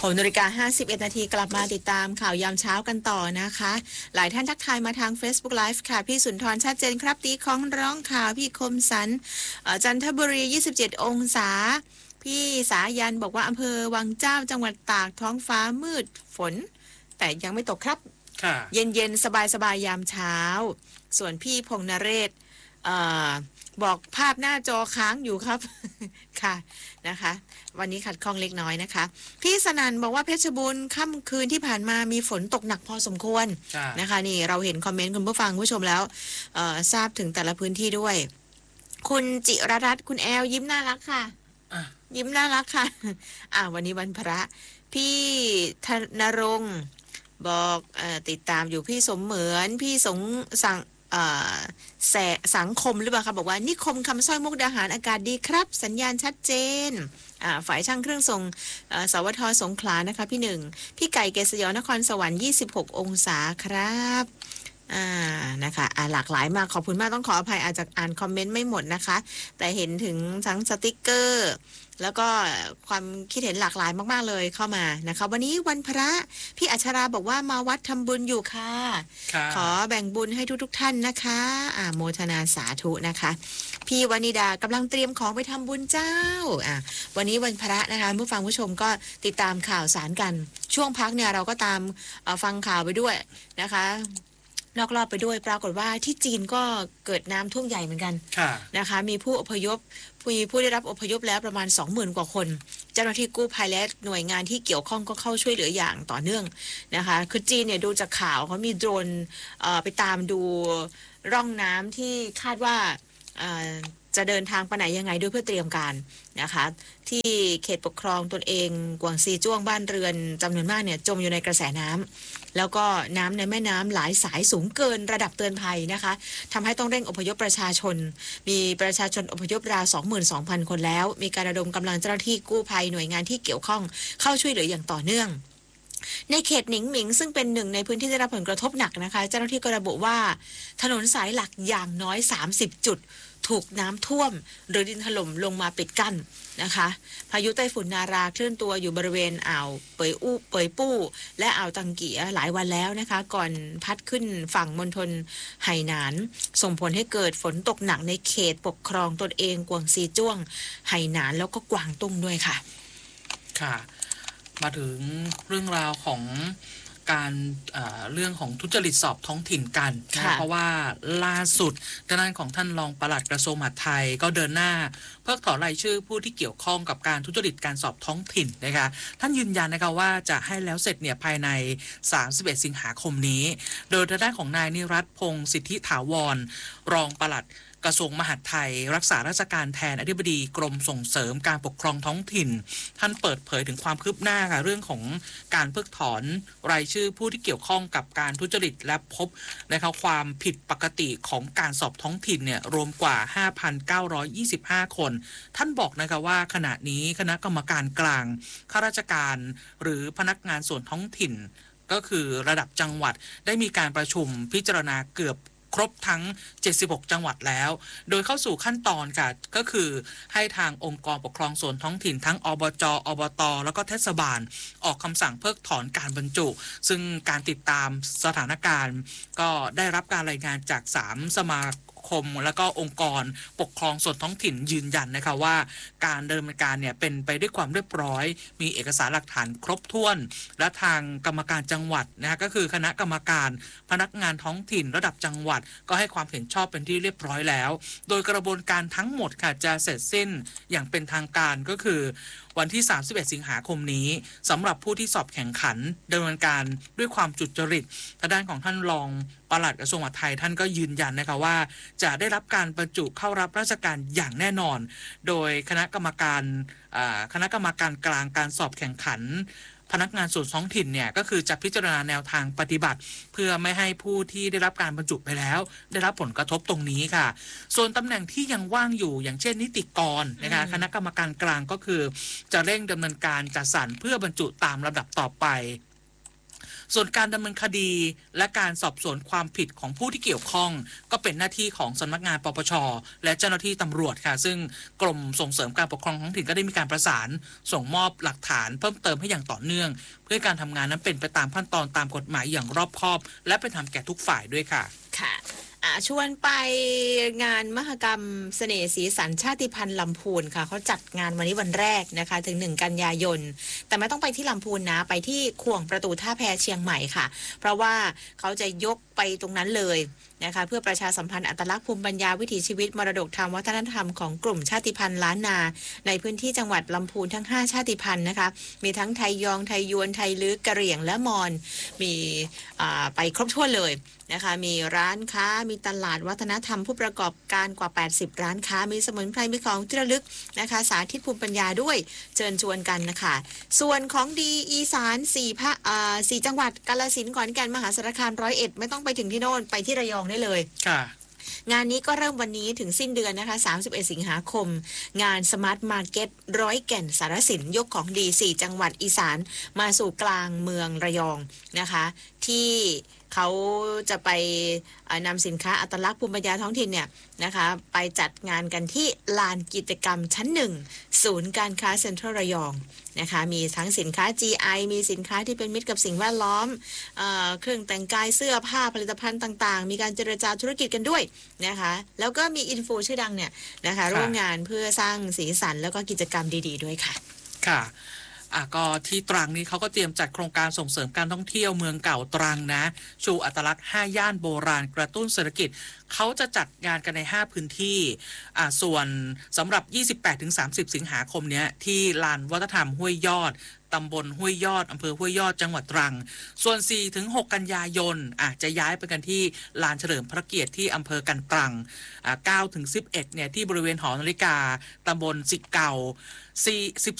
6:51 น.กลับมาติดตามข่าวยามเช้ากันต่อนะคะหลายท่านทักทายมาทาง Facebook Live ค่ะพี่สุนทรชัดเจนครับตีของร้องข่าวพี่คมสันจันทบุรี27 องศาพี่สายันบอกว่าอำเภอวังเจ้าจังหวัดตากท้องฟ้ามืดฝนแต่ยังไม่ตกครับเย็นๆสบายๆยามเช้าส่วนพี่พงษ์นเรศบอกภาพหน้าจอค้างอยู่ครับ ค่ะนะคะวันนี้ขัดข้องเล็กน้อยนะคะพี่สนันบอกว่าเพชรบูรณ์ค่ำคืนที่ผ่านมามีฝนตกหนักพอสมควรนะคะนี่เราเห็นคอมเมนต์คุณผู้ฟังผู้ชมแล้วทราบถึงแต่ละพื้นที่ด้วยคุณจิรรัตน์คุณแอลยิ้มน่ารักค่ะยิ้มน่ารักค่ะวันนี้วันพระพี่ธนรงค์บอกติดตามอยู่พี่สมเหมือนพี่สังคมหรือเปล่าคะบอกว่านิคมคำสร้อยมุกดาหารอากาศดีครับสัญญาณชัดเจนฝ่ายช่างเครื่องส่งสวทสงขลานะคะพี่หนึ่งพี่ไก่เกษยนครสวรรค์26 องศาครับนะคะหลากหลายมากขอบคุณมากต้องขออภัยอาจจะอ่านคอมเมนต์ไม่หมดนะคะแต่เห็นถึงทั้งสติกเกอร์แล้วก็ความคิดเห็นหลากหลายมากๆเลยเข้ามานะคะวันนี้วันพระพี่อัชราบอกว่ามาวัดทำบุญอยู่ค่ะขอแบ่งบุญให้ทุกท่านนะคะโมทนาสาธุนะคะพี่วนิดากำลังเตรียมของไปทำบุญเจ้าวันนี้วันพระนะคะผู้ฟังผู้ชมก็ติดตามข่าวสารกันช่วงพักเนี่ยเราก็ตามฟังข่าวไปด้วยนะคะนอกรอบไปด้วยปรากฏว่าที่จีนก็เกิดน้ำท่วมใหญ่เหมือนกันนะคะมีผู้อพยพผู้ได้รับอพยพแล้วประมาณ 20,000 กว่าคนเจ้าหน้าที่กู้ภัยและหน่วยงานที่เกี่ยวข้องก็เข้าช่วยเหลืออย่างต่อเนื่องนะคะคือจีนเนี่ยดูจากข่าวเขามีโดรนไปตามดูร่องน้ำที่คาดว่าจะเดินทางไปไหนยังไงด้วยเพื่อเตรียมการนะคะที่เขตปกครองตนเองกวางซีจ้วงบ้านเรือนจำนวนมากเนี่ยจมอยู่ในกระแสน้ำแล้วก็น้ำในแม่น้ำหลายสายสูงเกินระดับเตือนภัยนะคะทำให้ต้องเร่งอพยพประชาชนมีประชาชนอพยพราว 22,000 คนแล้วมีการระดมกำลังเจ้าหน้าที่กู้ภัยหน่วยงานที่เกี่ยวข้องเข้าช่วยเหลืออย่างต่อเนื่องในเขตหนิงหมิงซึ่งเป็นหนึ่งในพื้นที่ได้รับผลกระทบหนักนะคะเจ้าหน้าที่ก็ระบุว่าถนนสายหลักอย่างน้อย30 จุดถูกน้ำท่วมหรือดินถล่มลงมาปิดกั้นนะคะพายุไต้ฝุ่นนาราเคลื่อนตัวอยู่บริเวณอ่าวเปยปู้และอ่าวตังเกียหลายวันแล้วนะคะก่อนพัดขึ้นฝั่งมณฑลไหหนานส่งผลให้เกิดฝนตกหนักในเขตปกครองตนเองกวางซีจ้วงไหหนานแล้วก็กวางตุ้งด้วยค่ะค่ะมาถึงเรื่องราวของการเรื่องของทุจริตสอบท้องถิ่นกันนะเพราะว่าล่าสุดด้านของท่านรองปลัดกระทรวงมหาดไทยก็เดินหน้าเพิกถอนรายชื่อผู้ที่เกี่ยวข้องกับการทุจริตการสอบท้องถิ่นนะคะท่านยืนยันนะคะว่าจะให้แล้วเสร็จเนี่ยภายใน31 สิงหาคมนี้โดยด้านของนายนิรัตน์พงษ์สิทธิถาวรรองปลัดกระทรวงมหาดไทยรักษาราชการแทนอธิบดีกรมส่งเสริมการปกครองท้องถิ่นท่านเปิดเผยถึงความคืบหน้าค่ะเรื่องของการเพิกถอนรายชื่อผู้ที่เกี่ยวข้องกับการทุจริตและพบนะคะความผิดปกติของการสอบท้องถิ่นเนี่ยรวมกว่า 5,925 คนท่านบอกนะคะว่าขณะนี้คณะกรรมการกลางข้าราชการหรือพนักงานส่วนท้องถิ่นก็คือระดับจังหวัดได้มีการประชุมพิจารณาเกือบครบทั้ง76 จังหวัดแล้วโดยเข้าสู่ขั้นตอนค่ะก็คือให้ทางองค์กรปกครองส่วนท้องถิ่นทั้งอบจ.อบต.แล้วก็เทศบาลออกคำสั่งเพิกถอนการบรรจุซึ่งการติดตามสถานการณ์ก็ได้รับการรายงานจาก3 สมาคมแล้วก็องค์กรปกครองส่วนท้องถิ่นยืนยันนะคะว่าการดำเนินการเนี่ยเป็นไปด้วยความเรียบร้อยมีเอกสารหลักฐานครบถ้วนและทางกรรมการจังหวัดนะก็คือคณะกรรมการพนักงานท้องถิ่นระดับจังหวัดก็ให้ความเห็นชอบเป็นที่เรียบร้อยแล้วโดยกระบวนการทั้งหมดค่ะจะเสร็จสิ้นอย่างเป็นทางการก็คือวันที่31 สิงหาคมนี้สำหรับผู้ที่สอบแข่งขันดำเนินการด้วยความสุจริตทางด้านของท่านรองปลัดกระทรวงมหาดไทยท่านก็ยืนยันนะคะว่าจะได้รับการบรรจุเข้ารับราชการอย่างแน่นอนโดยคณะกรรมการกลางการสอบแข่งขันพนักงานส่วนท้องถิ่นเนี่ยก็คือจะพิจารณาแนวทางปฏิบัติเพื่อไม่ให้ผู้ที่ได้รับการบรรจุไปแล้วได้รับผลกระทบตรงนี้ค่ะส่วนตำแหน่งที่ยังว่างอยู่อย่างเช่นนิติกรนะคะคณะกรรมการกลางก็คือจะเร่งดำเนินการจัดสรรเพื่อบรรจุตามลำดับต่อไปส่วนการดำเนินคดีและการสอบสวนความผิดของผู้ที่เกี่ยวข้องก็เป็นหน้าที่ของสำนักงานปปชและเจ้าหน้าที่ตำรวจค่ะซึ่งกรมส่งเสริมการปกครองท้องถิ่นก็ได้มีการประสานส่งมอบหลักฐานเพิ่มเติมให้อย่างต่อเนื่องเพื่อการทำงานนั้นเป็นไปตามขั้นตอนตามกฎหมายอย่างรอบคอบและเป็นธรรมแก่ทุกฝ่ายด้วยค่ะค่ะชวนไปงานมหกรรมเสน่ห์สีสันชาติพันธุ์ลำพูนค่ะเขาจัดงานวันนี้วันแรกนะคะถึง1 กันยายนแต่ไม่ต้องไปที่ลำพูนนะไปที่ขวงประตูท่าแพเชียงใหม่ค่ะเพราะว่าเขาจะยกไปตรงนั้นเลยนะคะเพื่อประชาสัมพันธ์อัตลักษณ์ภูมิปัญญาวิถีชีวิตมรดกทางวัฒนธรรมของกลุ่มชาติพันธุ์ล้านนาในพื้นที่จังหวัดลำพูนทั้ง5ชาติพันธุ์นะคะมีทั้งไทยยองไทยยวนไทยลื้อกะเหรี่ยงและมอญมีไปครบถ้วนเลยนะคะมีร้านค้ามีตลาดวัฒนธรรมผู้ประกอบการกว่า80ร้านค้ามีสมุนไพรมีของที่ระลึกนะคะสาธิตภูมิปัญญาด้วยเชิญชวนกันนะคะส่วนของดีอีสาน4จังหวัดกาฬสินธุ์ขอนแก่นมหาสารคาม101ไม่ต้องไปถึงที่โน่นไปที่ระยองได้เลยค่ะงานนี้ก็เริ่มวันนี้ถึงสิ้นเดือนนะคะ31 สิงหาคมงานสมาร์ทมาร์เก็ตร้อยแก่นสารสินยกของดี4จังหวัดอีสานมาสู่กลางเมืองระยองนะคะที่เขาจะไปนำสินค้าอัตลักษณ์ภูมิปัญญาท้องถิ่นเนี่ยนะคะไปจัดงานกันที่ลานกิจกรรมชั้น1ศูนย์การค้าเซ็นทรัลระยองนะคะมีทั้งสินค้า GI มีสินค้าที่เป็นมิตรกับสิ่งแวดล้อมเครื่องแต่งกายเสื้อผ้าผลิตภัณฑ์ต่างๆมีการเจรจาธุรกิจกันด้วยนะคะแล้วก็มีอินฟูชื่อดังเนี่ยนะคะร่วมงานเพื่อสร้างสีสันแล้วก็กิจกรรมดีๆด้วยค่ะค่ะก็ที่ตรังนี้เขาก็เตรียมจัดโครงการส่งเสริมการท่องเที่ยวเมืองเก่าตรังนะชูอัตลักษณ์5ย่านโบราณกระตุ้นเศรษฐกิจเขาจะจัดงานกันใน5พื้นที่ส่วนสำหรับ 28-30 สิงหาคมนี้ที่ลานวัฒนธรรมห้วยยอดตำบลห้วยยอดอำเภอห้วยยอดจังหวัดตรังส่วน 4-6 กันยายนจะย้ายไปกันที่ลานเฉลิมพระเกียรติที่อำเภอกันตรัง9-11เนี่ยที่บริเวณหอนาฬิกาตำบลสิกเก่า